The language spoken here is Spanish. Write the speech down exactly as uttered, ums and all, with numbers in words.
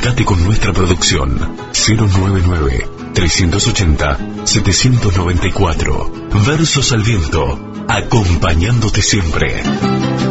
Comunicate con nuestra producción cero nueve nueve, tres ochenta, setecientos noventa y cuatro. Versos al viento, acompañándote siempre.